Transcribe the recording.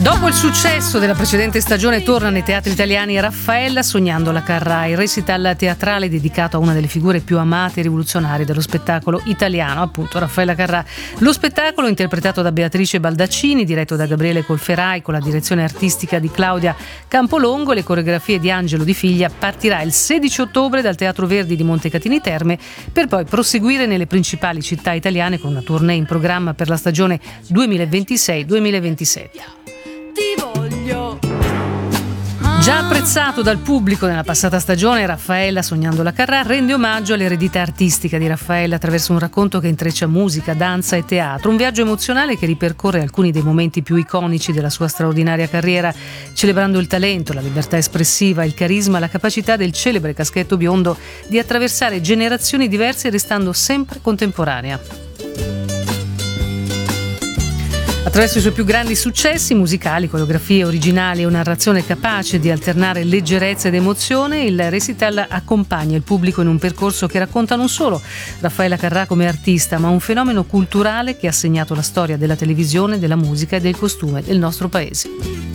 Dopo il successo della precedente stagione torna nei teatri italiani Raffaella sognando la Carrà, il recital teatrale dedicato a una delle figure più amate e rivoluzionarie dello spettacolo italiano, appunto Raffaella Carrà. Lo spettacolo, interpretato da Beatrice Baldaccini, diretto da Gabriele Colferai con la direzione artistica di Claudia Campolongo e le coreografie di Angelo Di Figlia, partirà il 16 ottobre dal Teatro Verdi di Montecatini Terme per poi proseguire nelle principali città italiane con una tournée in programma per la stagione 2026-2027. Ti voglio. Già apprezzato dal pubblico nella passata stagione, Raffaella sognando la Carrà rende omaggio all'eredità artistica di Raffaella attraverso un racconto che intreccia musica, danza e teatro, un viaggio emozionale che ripercorre alcuni dei momenti più iconici della sua straordinaria carriera, celebrando il talento, la libertà espressiva, il carisma, la capacità del celebre Caschetto Biondo di attraversare generazioni diverse restando sempre contemporanea. Attraverso i suoi più grandi successi musicali, coreografie originali e una narrazione capace di alternare leggerezza ed emozione, il recital accompagna il pubblico in un percorso che racconta non solo Raffaella Carrà come artista, ma un fenomeno culturale che ha segnato la storia della televisione, della musica e del costume del nostro paese.